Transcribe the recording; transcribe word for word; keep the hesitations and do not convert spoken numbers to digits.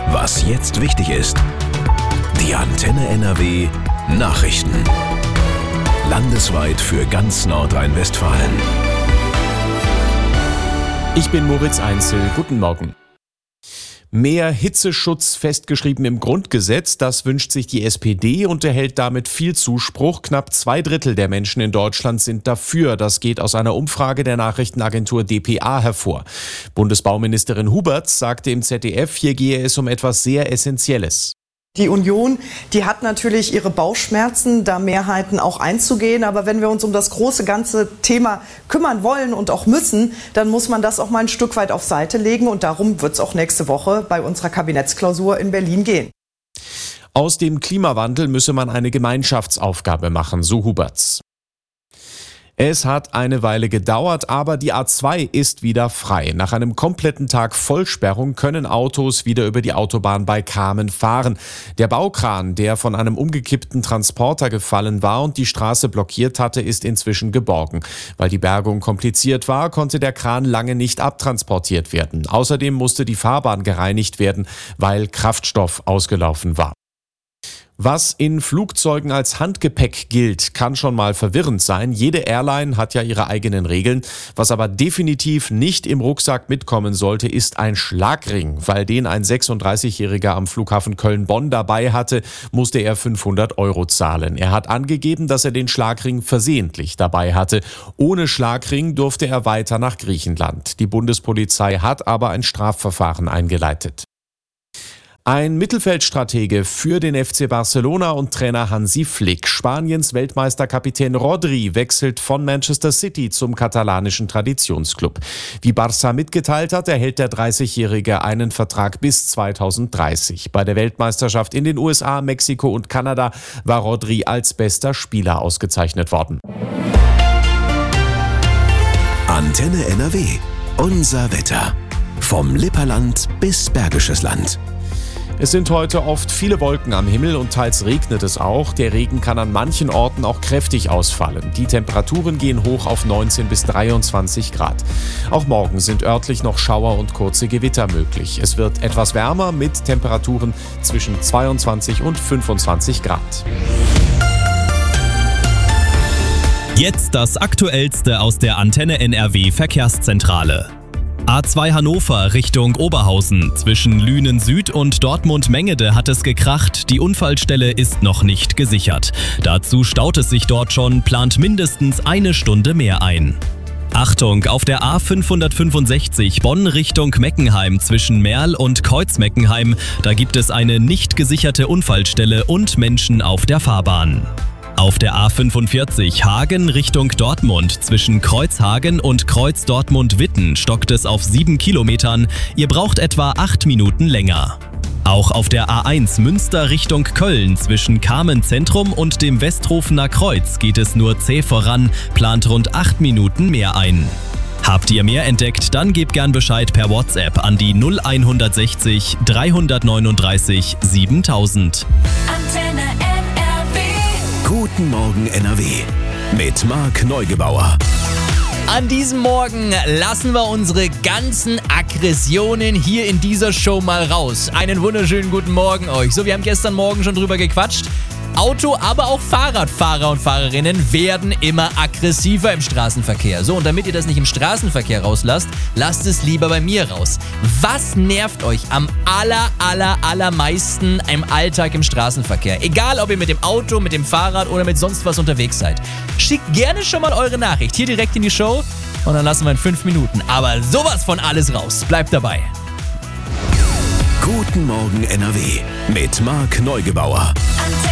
Was jetzt wichtig ist. Die Antenne N R W Nachrichten. Landesweit für ganz Nordrhein-Westfalen. Ich bin Moritz Einzel. Guten Morgen. Mehr Hitzeschutz festgeschrieben im Grundgesetz, das wünscht sich die S P D und erhält damit viel Zuspruch. Knapp zwei Drittel der Menschen in Deutschland sind dafür. Das geht aus einer Umfrage der Nachrichtenagentur D P A hervor. Bundesbauministerin Huberts sagte im Z D F, hier gehe es um etwas sehr Essentielles. Die Union, die hat natürlich ihre Bauchschmerzen, da Mehrheiten auch einzugehen. Aber wenn wir uns um das große ganze Thema kümmern wollen und auch müssen, dann muss man das auch mal ein Stück weit auf Seite legen. Und darum wird es auch nächste Woche bei unserer Kabinettsklausur in Berlin gehen. Aus dem Klimawandel müsse man eine Gemeinschaftsaufgabe machen, so Huberts. Es hat eine Weile gedauert, aber die A zwei ist wieder frei. Nach einem kompletten Tag Vollsperrung können Autos wieder über die Autobahn bei Kamen fahren. Der Baukran, der von einem umgekippten Transporter gefallen war und die Straße blockiert hatte, ist inzwischen geborgen. Weil die Bergung kompliziert war, konnte der Kran lange nicht abtransportiert werden. Außerdem musste die Fahrbahn gereinigt werden, weil Kraftstoff ausgelaufen war. Was in Flugzeugen als Handgepäck gilt, kann schon mal verwirrend sein. Jede Airline hat ja ihre eigenen Regeln. Was aber definitiv nicht im Rucksack mitkommen sollte, ist ein Schlagring. Weil den ein sechsunddreißigjähriger am Flughafen Köln-Bonn dabei hatte, musste er fünfhundert Euro zahlen. Er hat angegeben, dass er den Schlagring versehentlich dabei hatte. Ohne Schlagring durfte er weiter nach Griechenland. Die Bundespolizei hat aber ein Strafverfahren eingeleitet. Ein Mittelfeldstratege für den F C Barcelona und Trainer Hansi Flick. Spaniens Weltmeisterkapitän Rodri wechselt von Manchester City zum katalanischen Traditionsclub. Wie Barça mitgeteilt hat, erhält der dreißigjährige einen Vertrag bis zweitausenddreißig. Bei der Weltmeisterschaft in den U S A, Mexiko und Kanada war Rodri als bester Spieler ausgezeichnet worden. Antenne N R W. Unser Wetter. Vom Lipperland bis Bergisches Land. Es sind heute oft viele Wolken am Himmel und teils regnet es auch. Der Regen kann an manchen Orten auch kräftig ausfallen. Die Temperaturen gehen hoch auf neunzehn bis dreiundzwanzig Grad. Auch morgen sind örtlich noch Schauer und kurze Gewitter möglich. Es wird etwas wärmer mit Temperaturen zwischen zweiundzwanzig und fünfundzwanzig Grad. Jetzt das Aktuellste aus der Antenne N R W Verkehrszentrale. A zwei Hannover Richtung Oberhausen. Zwischen Lünen Süd und Dortmund-Mengede hat es gekracht. Die Unfallstelle ist noch nicht gesichert. Dazu staut es sich dort schon, plant mindestens eine Stunde mehr ein. Achtung, auf der A fünfhundertfünfundsechzig Bonn Richtung Meckenheim zwischen Merl und Kreuzmeckenheim. Da gibt es eine nicht gesicherte Unfallstelle und Menschen auf der Fahrbahn. Auf der A fünfundvierzig Hagen Richtung Dortmund zwischen Kreuzhagen und Kreuz Dortmund-Witten stockt es auf sieben Kilometern. Ihr braucht etwa acht Minuten länger. Auch auf der A eins Münster Richtung Köln zwischen Kamen Zentrum und dem Westhofener Kreuz geht es nur zäh voran, plant rund acht Minuten mehr ein. Habt ihr mehr entdeckt, dann gebt gern Bescheid per WhatsApp an die null hundertsechzig dreihundertneununddreißig siebentausend. Antenne Guten Morgen N R W mit Marc Neugebauer. An diesem Morgen lassen wir unsere ganzen Aggressionen hier in dieser Show mal raus. Einen wunderschönen guten Morgen euch. So, wir haben gestern Morgen schon drüber gequatscht. Auto, aber auch Fahrradfahrer und Fahrerinnen werden immer aggressiver im Straßenverkehr. So, und damit ihr das nicht im Straßenverkehr rauslasst, lasst es lieber bei mir raus. Was nervt euch am aller, aller, allermeisten im Alltag im Straßenverkehr? Egal, ob ihr mit dem Auto, mit dem Fahrrad oder mit sonst was unterwegs seid. Schickt gerne schon mal eure Nachricht hier direkt in die Show und dann lassen wir in fünf Minuten aber sowas von alles raus. Bleibt dabei. Guten Morgen N R W mit Marc Neugebauer.